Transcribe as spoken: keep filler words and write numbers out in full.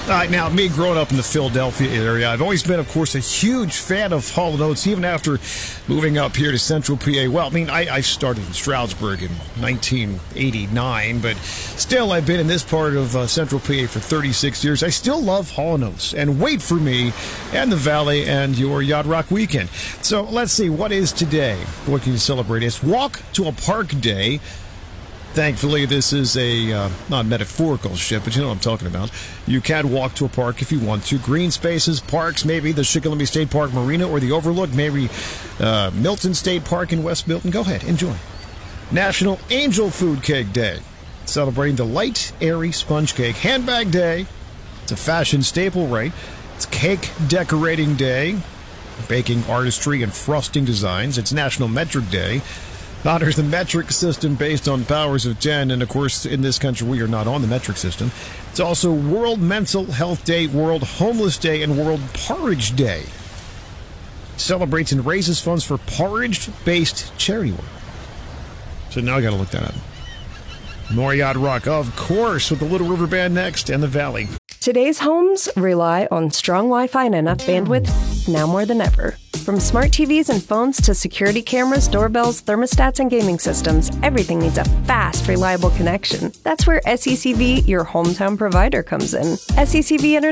Uh, now, me growing up in the Philadelphia area, I've always been, of course, a huge fan of Hall and Oates, even after moving up here to Central P A. Well, I mean, I, I started in Stroudsburg in nineteen eighty-nine, but still, I've been in this part of uh, Central P A for thirty-six years. I still love Hall and Oates, and wait for me and the Valley and your Yacht Rock weekend. So let's see, what is today? What can you celebrate? It's Walk to a Park Day. Thankfully, this is a, uh, not metaphorical ship, but you know what I'm talking about. You can walk to a park if you want to. Green spaces, parks, maybe the Shikellamy State Park Marina or the Overlook, maybe uh, Milton State Park in West Milton. Go ahead, enjoy. National Angel Food Cake Day, celebrating the light, airy sponge cake. Handbag Day, it's a fashion staple, right? It's Cake Decorating Day, baking artistry and frosting designs. It's National Metric Day. Honors the metric system based on powers of ten, and of course, in this country, we are not on the metric system. It's also World Mental Health Day, World Homeless Day, and World Porridge Day. Celebrates and raises funds for porridge-based charity work. So now I got to look that up. More Yacht Rock, of course, with the Little River Band next, and the Valley. Today's homes rely on strong Wi-Fi and enough bandwidth now more than ever. From smart T Vs and phones to security cameras, doorbells, thermostats, and gaming systems, everything needs a fast, reliable connection. That's where S E C V, your hometown provider, comes in. S E C V Internet